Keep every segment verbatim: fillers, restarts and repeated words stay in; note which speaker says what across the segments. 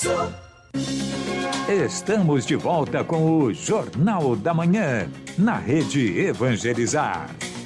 Speaker 1: Estamos de volta com o Jornal da Manhã, na Rede Evangelizar.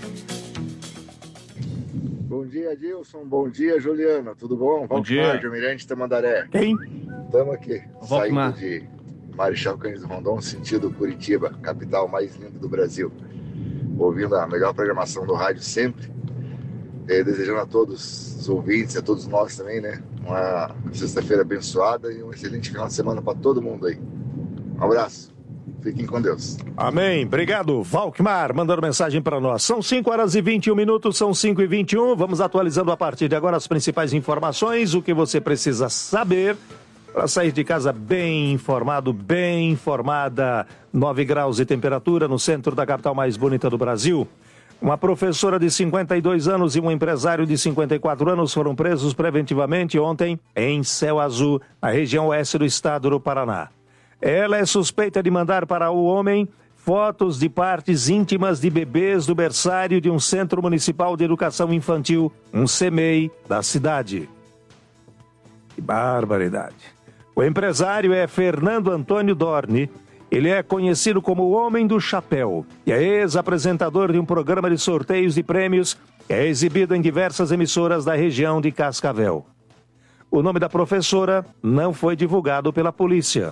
Speaker 2: Bom dia, Adilson. Bom dia, Juliana. Tudo bom?
Speaker 3: Bom dia.
Speaker 2: Mirante Tamandaré.
Speaker 3: Quem?
Speaker 2: Estamos aqui,
Speaker 3: Valquimar.
Speaker 2: saindo de Marechal Cândido Rondon, sentido Curitiba, capital mais linda do Brasil. Ouvindo a melhor programação do rádio sempre. Eh, desejando a todos os ouvintes, a todos nós também, né? Uma sexta-feira abençoada e um excelente final de semana para todo mundo aí. Um abraço. Fiquem com Deus.
Speaker 3: Amém. Obrigado, Valquimar, mandando mensagem para nós. São cinco horas e vinte e um minutos, são cinco e vinte e um. Vamos atualizando a partir de agora as principais informações, o que você precisa saber para sair de casa bem informado, bem informada. nove graus de temperatura no centro da capital mais bonita do Brasil. Uma professora de cinquenta e dois anos e um empresário de cinquenta e quatro anos foram presos preventivamente ontem em Céu Azul, na região oeste do estado do Paraná. Ela é suspeita de mandar para o homem fotos de partes íntimas de bebês do berçário de um Centro Municipal de Educação Infantil, um CEMEI, da cidade. Que barbaridade. O empresário é Fernando Antônio Dorni. Ele é conhecido como o Homem do Chapéu e é ex-apresentador de um programa de sorteios de prêmios que é exibido em diversas emissoras da região de Cascavel. O nome da professora não foi divulgado pela polícia.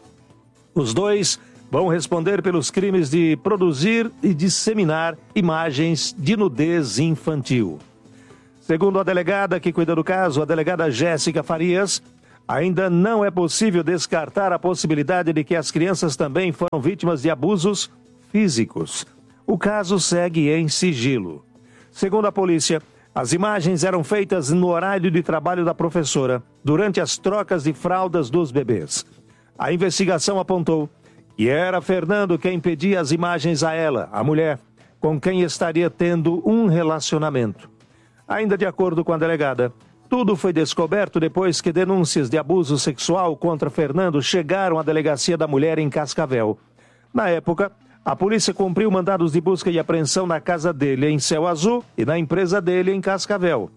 Speaker 3: Os dois vão responder pelos crimes de produzir e disseminar imagens de nudez infantil. Segundo a delegada que cuida do caso, a delegada Jéssica Farias, ainda não é possível descartar a possibilidade de que as crianças também foram vítimas de abusos físicos. O caso segue em sigilo. Segundo a polícia, as imagens eram feitas no horário de trabalho da professora, durante as trocas de fraldas dos bebês. A investigação apontou que era Fernando quem pedia as imagens a ela, a mulher, com quem estaria tendo um relacionamento. Ainda de acordo com a delegada, tudo foi descoberto depois que denúncias de abuso sexual contra Fernando chegaram à delegacia da mulher em Cascavel. Na época, a polícia cumpriu mandados de busca e apreensão na casa dele em Céu Azul e na empresa dele em Cascavel.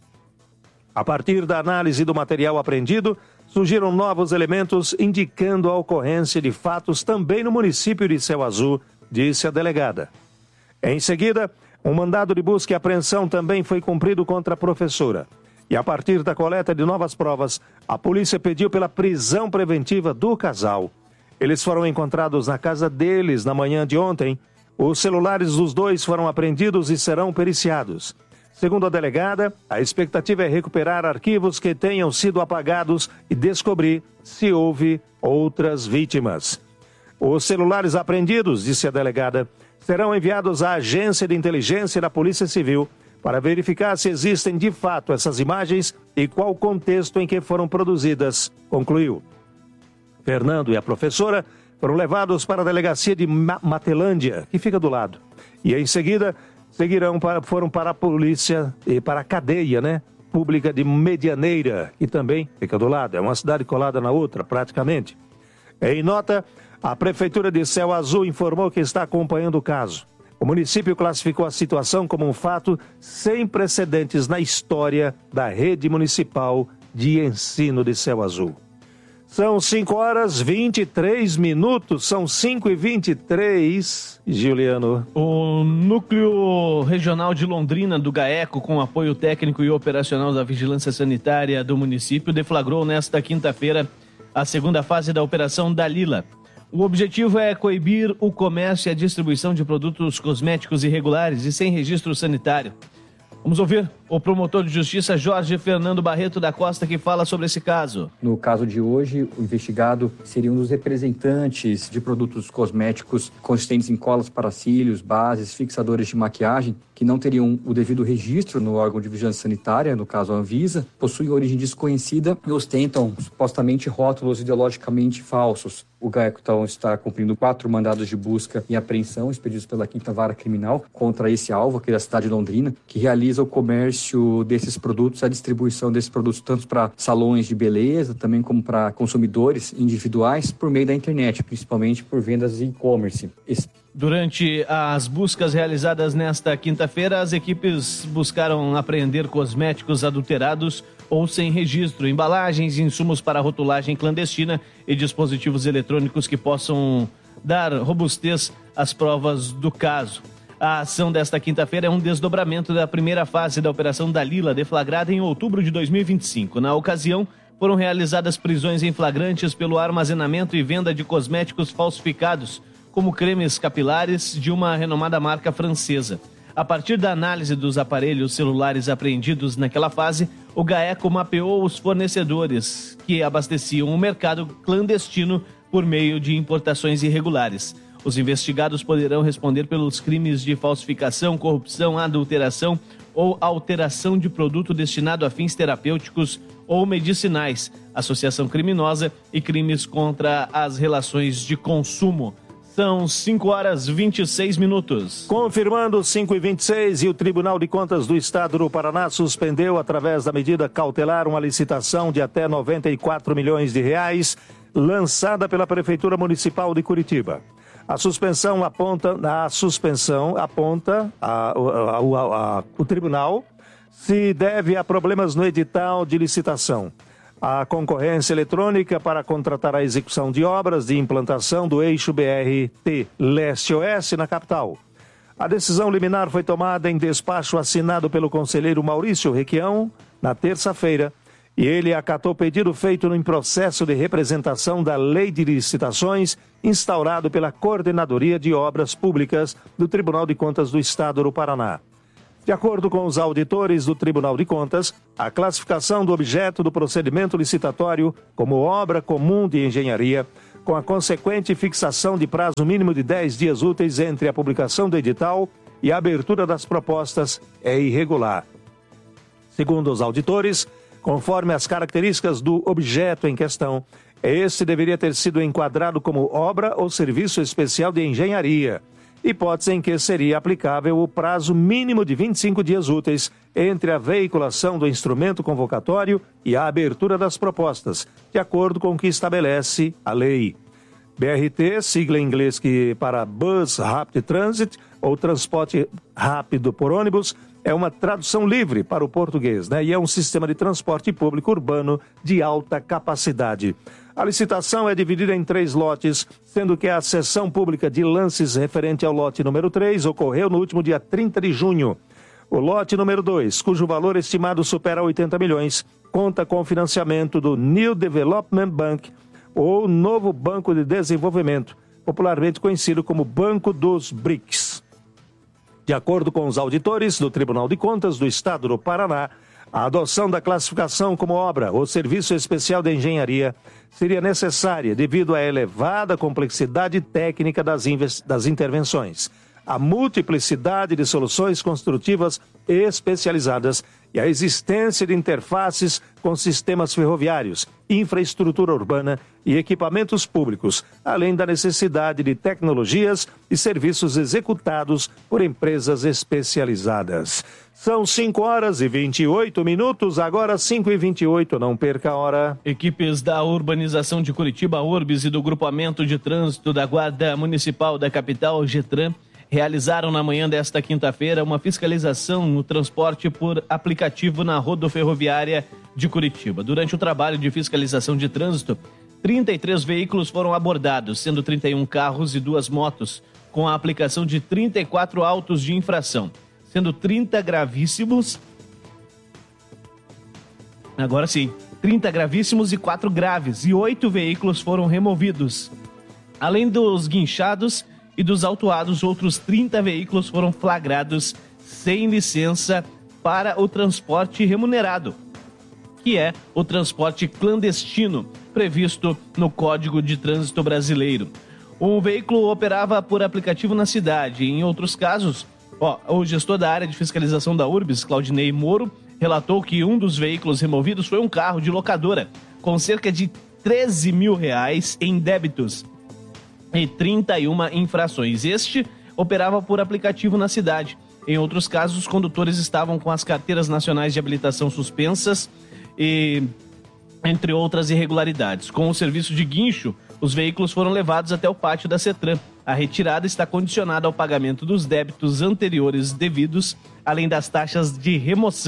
Speaker 3: A partir da análise do material apreendido, surgiram novos elementos indicando a ocorrência de fatos também no município de Céu Azul, disse a delegada. Em seguida, um mandado de busca e apreensão também foi cumprido contra a professora. E a partir da coleta de novas provas, a polícia pediu pela prisão preventiva do casal. Eles foram encontrados na casa deles na manhã de ontem. Os celulares dos dois foram apreendidos e serão periciados. Segundo a delegada, a expectativa é recuperar arquivos que tenham sido apagados e descobrir se houve outras vítimas. Os celulares apreendidos, disse a delegada, serão enviados à Agência de Inteligência da Polícia Civil para verificar se existem de fato essas imagens e qual o contexto em que foram produzidas, concluiu. Fernando e a professora foram levados para a delegacia de Matelândia, que fica do lado. E em seguida, seguirão para, foram para a polícia e para a cadeia, né, pública de Medianeira, que também fica do lado. É uma cidade colada na outra, praticamente. Em nota, a Prefeitura de Céu Azul informou que está acompanhando o caso. O município classificou a situação como um fato sem precedentes na história da rede municipal de ensino de Céu Azul. São cinco horas e vinte e três minutos, são cinco e vinte e três, Juliano.
Speaker 4: O Núcleo Regional de Londrina do GAECO, com apoio técnico e operacional da Vigilância Sanitária do município, deflagrou nesta quinta-feira a segunda fase da Operação Dalila. O objetivo é coibir o comércio e a distribuição de produtos cosméticos irregulares e sem registro sanitário. Vamos ouvir o promotor de justiça Jorge Fernando Barreto da Costa, que fala sobre esse caso.
Speaker 5: No caso de hoje, o investigado seria um dos representantes de produtos cosméticos consistentes em colas para cílios, bases, fixadores de maquiagem, que não teriam o devido registro no órgão de vigilância sanitária, no caso a Anvisa, possuem origem desconhecida e ostentam supostamente rótulos ideologicamente falsos. O GAECO então está cumprindo quatro mandados de busca e apreensão expedidos pela Quinta Vara Criminal contra esse alvo aqui da cidade de Londrina, que realiza o comércio desses produtos, a distribuição desses produtos tanto para salões de beleza, também como para consumidores individuais por meio da internet, principalmente por vendas e-commerce. Esse...
Speaker 4: Durante as buscas realizadas nesta quinta-feira, as equipes buscaram apreender cosméticos adulterados ou sem registro, embalagens, insumos para rotulagem clandestina e dispositivos eletrônicos que possam dar robustez às provas do caso. A ação desta quinta-feira é um desdobramento da primeira fase da Operação Dalila, deflagrada em outubro de dois mil e vinte e cinco. Na ocasião, foram realizadas prisões em flagrantes pelo armazenamento e venda de cosméticos falsificados, como cremes capilares de uma renomada marca francesa. A partir da análise dos aparelhos celulares apreendidos naquela fase, o GAECO mapeou os fornecedores que abasteciam o mercado clandestino por meio de importações irregulares. Os investigados poderão responder pelos crimes de falsificação, corrupção, adulteração ou alteração de produto destinado a fins terapêuticos ou medicinais, associação criminosa e crimes contra as relações de consumo. São cinco horas e vinte e seis minutos.
Speaker 3: Confirmando cinco e vinte e seis, e o Tribunal de Contas do Estado do Paraná suspendeu, através da medida cautelar, uma licitação de até noventa e quatro milhões de reais, lançada pela Prefeitura Municipal de Curitiba. A suspensão aponta, a suspensão aponta a, a, a, a, o tribunal se deve a problemas no edital de licitação. A concorrência eletrônica para contratar a execução de obras de implantação do eixo B R T Leste-Oeste na capital. A decisão liminar foi tomada em despacho assinado pelo conselheiro Maurício Requião na terça-feira, e ele acatou pedido feito no processo de representação da Lei de Licitações instaurado pela Coordenadoria de Obras Públicas do Tribunal de Contas do Estado do Paraná. De acordo com os auditores do Tribunal de Contas, a classificação do objeto do procedimento licitatório como obra comum de engenharia, com a consequente fixação de prazo mínimo de dez dias úteis entre a publicação do edital e a abertura das propostas, é irregular. Segundo os auditores, conforme as características do objeto em questão, este deveria ter sido enquadrado como obra ou serviço especial de engenharia, hipótese em que seria aplicável o prazo mínimo de vinte e cinco dias úteis entre a veiculação do instrumento convocatório e a abertura das propostas, de acordo com o que estabelece a lei. B R T, sigla em inglês que para Bus Rapid Transit, ou transporte rápido por ônibus, é uma tradução livre para o português, né? E é um sistema de transporte público urbano de alta capacidade. A licitação é dividida em três lotes, sendo que a sessão pública de lances referente ao lote número três ocorreu no último dia trinta de junho. O lote número dois, cujo valor estimado supera oitenta milhões, conta com financiamento do New Development Bank, ou Novo Banco de Desenvolvimento, popularmente conhecido como Banco dos B R I C S. De acordo com os auditores do Tribunal de Contas do Estado do Paraná, a adoção da classificação como obra ou serviço especial de engenharia seria necessária devido à elevada complexidade técnica das, das intervenções, a multiplicidade de soluções construtivas especializadas e a existência de interfaces com sistemas ferroviários, infraestrutura urbana e equipamentos públicos, além da necessidade de tecnologias e serviços executados por empresas especializadas. São cinco horas e vinte e oito minutos, agora cinco e vinte e oito, não perca a hora.
Speaker 4: Equipes da Urbanização de Curitiba, Urbis, e do Grupamento de Trânsito da Guarda Municipal da capital, Getran, realizaram na manhã desta quinta-feira uma fiscalização no transporte por aplicativo na rodoferroviária de Curitiba. Durante o trabalho de fiscalização de trânsito, trinta e três veículos foram abordados, sendo trinta e um carros e duas motos, com a aplicação de trinta e quatro autos de infração, sendo trinta gravíssimos. Agora sim, trinta gravíssimos e quatro graves, e oito veículos foram removidos. Além dos guinchados e dos autuados, outros trinta veículos foram flagrados sem licença para o transporte remunerado, que é o transporte clandestino previsto no Código de Trânsito Brasileiro. Um veículo operava por aplicativo na cidade. Em outros casos, ó, o gestor da área de fiscalização da Urbis, Claudinei Moro, relatou que um dos veículos removidos foi um carro de locadora com cerca de treze mil reais em débitos e trinta e uma infrações. Este operava por aplicativo na cidade. Em outros casos, os condutores estavam com as carteiras nacionais de habilitação suspensas e entre outras irregularidades. Com o serviço de guincho, os veículos foram levados até o pátio da CETRAN. A retirada está condicionada ao pagamento dos débitos anteriores devidos, além das taxas de remoção.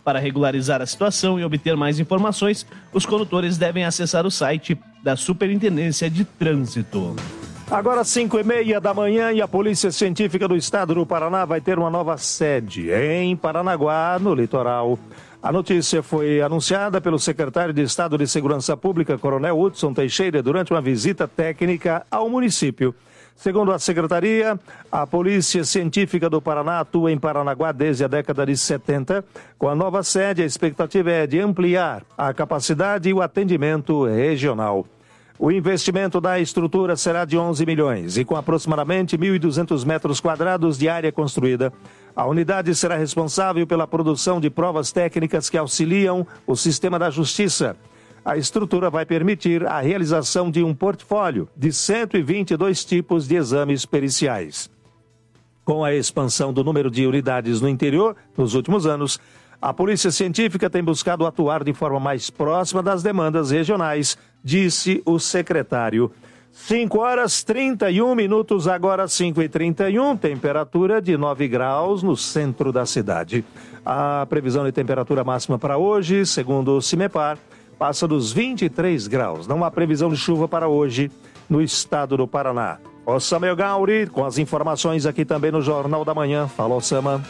Speaker 4: Para regularizar a situação e obter mais informações, os condutores devem acessar o site da Superintendência de Trânsito.
Speaker 3: Agora cinco e meia da manhã e a Polícia Científica do Estado do Paraná vai ter uma nova sede em Paranaguá, no litoral. A notícia foi anunciada pelo secretário de Estado de Segurança Pública, Coronel Hudson Teixeira, durante uma visita técnica ao município. Segundo a secretaria, a Polícia Científica do Paraná atua em Paranaguá desde a década de setenta. Com a nova sede, a expectativa é de ampliar a capacidade e o atendimento regional. O investimento da estrutura será de onze milhões e com aproximadamente mil e duzentos metros quadrados de área construída. A unidade será responsável pela produção de provas técnicas que auxiliam o sistema da justiça. A estrutura vai permitir a realização de um portfólio de cento e vinte e dois tipos de exames periciais. Com a expansão do número de unidades no interior, nos últimos anos, a Polícia Científica tem buscado atuar de forma mais próxima das demandas regionais, disse o secretário. cinco horas e trinta e um minutos, agora cinco e trinta e um, temperatura de nove graus no centro da cidade. A previsão de temperatura máxima para hoje, segundo o CIMEPAR, passa dos vinte e três graus. Não há previsão de chuva para hoje no estado do Paraná. O Samuel Gauri, com as informações aqui também no Jornal da Manhã. Falou, Sama.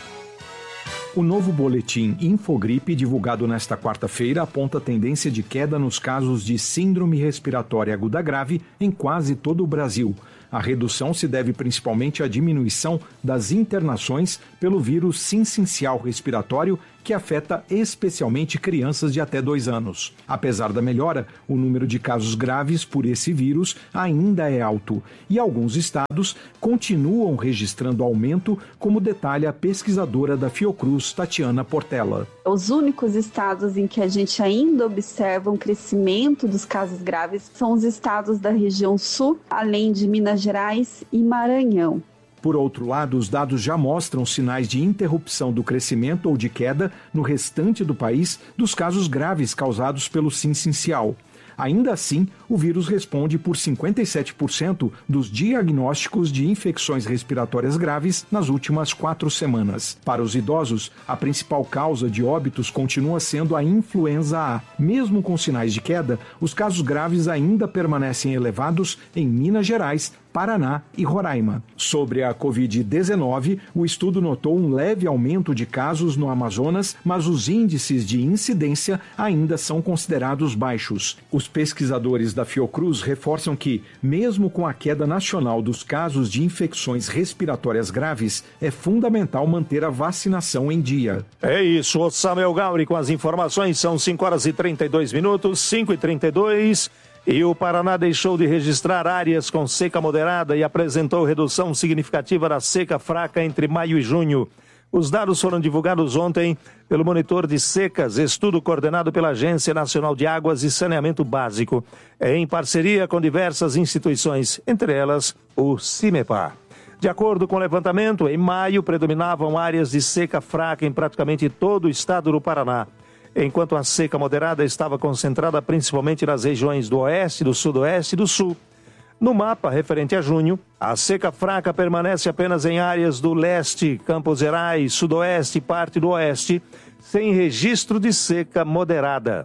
Speaker 6: O novo boletim Infogripe, divulgado nesta quarta-feira, aponta tendência de queda nos casos de síndrome respiratória aguda grave em quase todo o Brasil. A redução se deve principalmente à diminuição das internações pelo vírus sincincial respiratório, que afeta especialmente crianças de até dois anos. Apesar da melhora, o número de casos graves por esse vírus ainda é alto e alguns estados continuam registrando aumento, como detalha a pesquisadora da Fiocruz, Tatiana Portela.
Speaker 7: Os únicos estados em que a gente ainda observa um crescimento dos casos graves são os estados da região sul, além de Minas Gerais e Maranhão.
Speaker 6: Por outro lado, os dados já mostram sinais de interrupção do crescimento ou de queda no restante do país dos casos graves causados pelo sincincial. Ainda assim, o vírus responde por cinquenta e sete por cento dos diagnósticos de infecções respiratórias graves nas últimas quatro semanas. Para os idosos, a principal causa de óbitos continua sendo a influenza A. Mesmo com sinais de queda, os casos graves ainda permanecem elevados em Minas Gerais, Paraná e Roraima. Sobre a covid dezenove, o estudo notou um leve aumento de casos no Amazonas, mas os índices de incidência ainda são considerados baixos. Os pesquisadores da Fiocruz reforçam que, mesmo com a queda nacional dos casos de infecções respiratórias graves, é fundamental manter a vacinação em dia.
Speaker 3: É isso, o Samuel Gauri com as informações, são cinco horas e trinta e dois minutos, cinco e trinta e dois. E o Paraná deixou de registrar áreas com seca moderada e apresentou redução significativa da seca fraca entre maio e junho. Os dados foram divulgados ontem pelo Monitor de Secas, estudo coordenado pela Agência Nacional de Águas e Saneamento Básico, em parceria com diversas instituições, entre elas o CIMEPAR. De acordo com o levantamento, em maio predominavam áreas de seca fraca em praticamente todo o estado do Paraná, enquanto a seca moderada estava concentrada principalmente nas regiões do oeste, do sudoeste e do sul. No mapa referente a junho, a seca fraca permanece apenas em áreas do leste, Campos Gerais, sudoeste e parte do oeste, sem registro de seca moderada.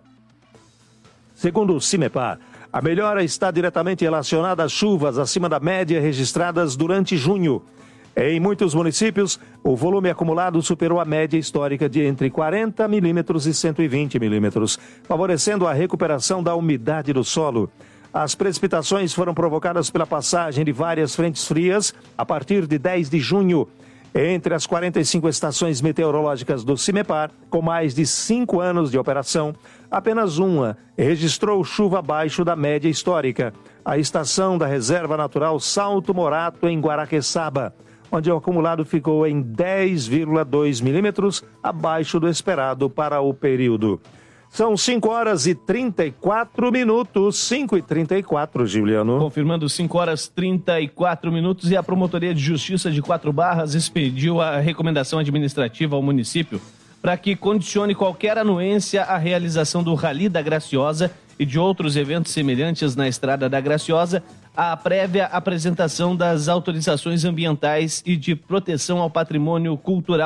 Speaker 3: Segundo o CIMEPAR, a melhora está diretamente relacionada às chuvas acima da média registradas durante junho. Em muitos municípios, o volume acumulado superou a média histórica de entre quarenta milímetros e cento e vinte milímetros, favorecendo a recuperação da umidade do solo. As precipitações foram provocadas pela passagem de várias frentes frias a partir de dez de junho. Entre as quarenta e cinco estações meteorológicas do CIMEPAR, com mais de cinco anos de operação, apenas uma registrou chuva abaixo da média histórica, a estação da Reserva Natural Salto Morato, em Guaraqueçaba, onde o acumulado ficou em dez vírgula dois milímetros, abaixo do esperado para o período. São cinco horas e trinta e quatro minutos, cinco e trinta e quatro, Juliano.
Speaker 4: Confirmando cinco horas e trinta e quatro minutos, e a Promotoria de Justiça de Quatro Barras expediu a recomendação administrativa ao município para que condicione qualquer anuência à realização do Rally da Graciosa e de outros eventos semelhantes na Estrada da Graciosa à prévia apresentação das autorizações ambientais e de proteção ao patrimônio cultural,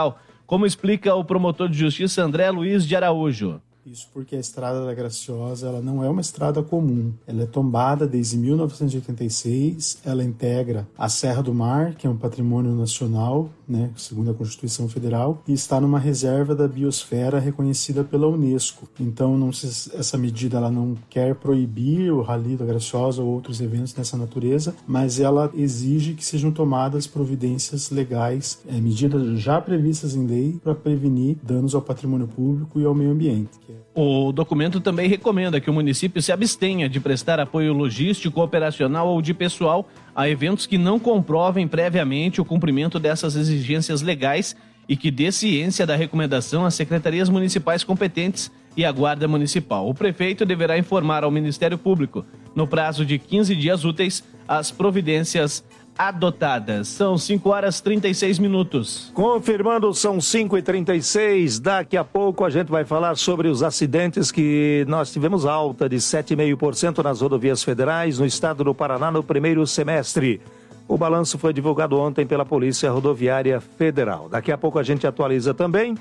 Speaker 4: como explica o promotor de justiça André Luiz de Araújo.
Speaker 8: Isso porque a Estrada da Graciosa ela não é uma estrada comum. Ela é tombada desde mil novecentos e oitenta e seis, ela integra a Serra do Mar, que é um patrimônio nacional, né, segundo a Constituição Federal, e está numa reserva da biosfera reconhecida pela Unesco. Então, não se, essa medida ela não quer proibir o Rally da Graciosa ou outros eventos dessa natureza, mas ela exige que sejam tomadas providências legais, é, medidas já previstas em lei para prevenir danos ao patrimônio público e ao meio ambiente.
Speaker 4: O documento também recomenda que o município se abstenha de prestar apoio logístico, operacional ou de pessoal a eventos que não comprovem previamente o cumprimento dessas exigências legais e que dê ciência da recomendação às secretarias municipais competentes e à Guarda Municipal. O prefeito deverá informar ao Ministério Público, no prazo de quinze dias úteis, as providências adotadas. São cinco horas e trinta e seis minutos.
Speaker 3: Confirmando, são cinco e trinta e seis. Daqui a pouco a gente vai falar sobre os acidentes que nós tivemos alta de sete vírgula cinco por cento nas rodovias federais no estado do Paraná no primeiro semestre. O balanço foi divulgado ontem pela Polícia Rodoviária Federal. Daqui a pouco a gente atualiza também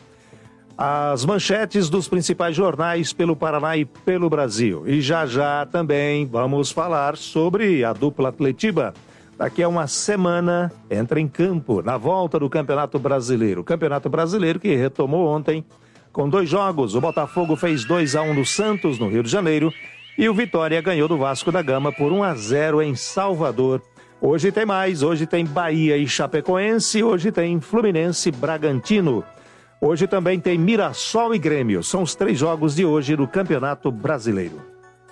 Speaker 3: as manchetes dos principais jornais pelo Paraná e pelo Brasil. E já já também vamos falar sobre a dupla Atletiba. Daqui a uma semana entra em campo na volta do Campeonato Brasileiro. O Campeonato Brasileiro que retomou ontem com dois jogos. O Botafogo fez dois a um no Santos, no Rio de Janeiro. E o Vitória ganhou do Vasco da Gama por um a zero em Salvador. Hoje tem mais. Hoje tem Bahia e Chapecoense. Hoje tem Fluminense e Bragantino. Hoje também tem Mirassol e Grêmio. São os três jogos de hoje do Campeonato Brasileiro.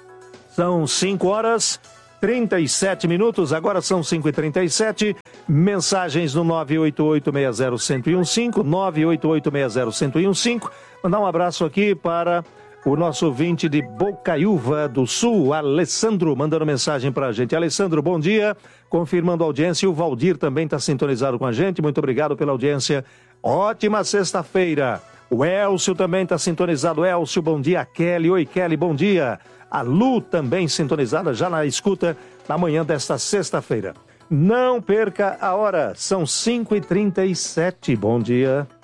Speaker 3: São cinco horas... trinta e sete minutos, agora são cinco e trinta e sete. Mensagens no nove oito oito seis zero um zero um cinco, nove oito oito seis zero um zero um cinco. Mandar um abraço aqui para o nosso ouvinte de Bocaiúva do Sul, Alessandro, mandando mensagem para a gente. Alessandro, bom dia, confirmando a audiência. O Valdir também está sintonizado com a gente, muito obrigado pela audiência. Ótima sexta-feira. O Elcio também está sintonizado. Elcio, bom dia. Kelly, oi Kelly, bom dia. A Lu também sintonizada, já na escuta, na manhã desta sexta-feira. Não perca a hora, são cinco e trinta e sete. Bom dia.